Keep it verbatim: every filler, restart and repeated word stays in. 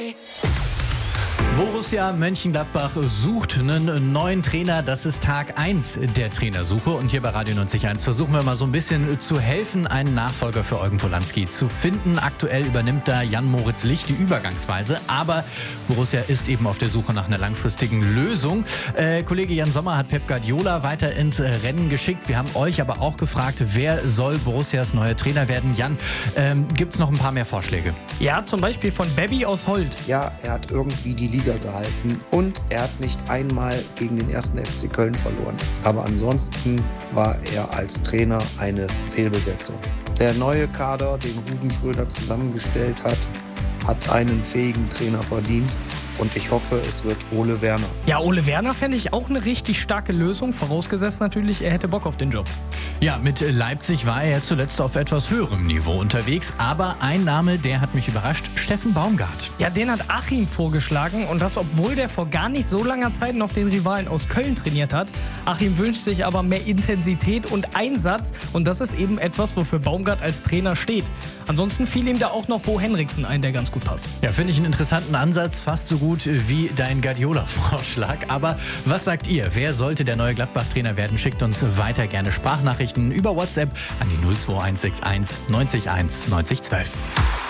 Borussia Mönchengladbach sucht einen neuen Trainer. Das ist Tag eins der Trainersuche. Und hier bei Radio neunzig Komma eins versuchen wir mal so ein bisschen zu helfen, einen Nachfolger für Eugen Polanski zu finden. Aktuell übernimmt da Jan-Moritz Licht die Übergangsweise. Aber Borussia ist eben auf der Suche nach einer langfristigen Lösung. Äh, Kollege Jan Sommer hat Pep Guardiola weiter ins Rennen geschickt. Wir haben euch aber auch gefragt, wer soll Borussias neuer Trainer werden? Jan, ähm, gibt es noch ein paar mehr Vorschläge? Ja, zum Beispiel von Baby aus Holt. Ja, er hat irgendwie die Liga gehalten und er hat nicht einmal gegen den ersten F C Köln verloren. Aber ansonsten war er als Trainer eine Fehlbesetzung. Der neue Kader, den Ruven Schröder zusammengestellt hat, hat einen fähigen Trainer verdient. Und ich hoffe, es wird Ole Werner. Ja, Ole Werner fände ich auch eine richtig starke Lösung. Vorausgesetzt natürlich, er hätte Bock auf den Job. Ja, mit Leipzig war er ja zuletzt auf etwas höherem Niveau unterwegs. Aber ein Name, der hat mich überrascht, Steffen Baumgart. Ja, den hat Achim vorgeschlagen. Und das, obwohl der vor gar nicht so langer Zeit noch den Rivalen aus Köln trainiert hat. Achim wünscht sich aber mehr Intensität und Einsatz. Und das ist eben etwas, wofür Baumgart als Trainer steht. Ansonsten fiel ihm da auch noch Bo Henriksen ein, der ganz gut passt. Ja, finde ich einen interessanten Ansatz. Fast so gut wie dein Guardiola-Vorschlag. Aber was sagt ihr? Wer sollte der neue Gladbach-Trainer werden? Schickt uns weiter gerne Sprachnachrichten über WhatsApp an die null zwei eins sechs eins neunzig eins neunzig zwölf.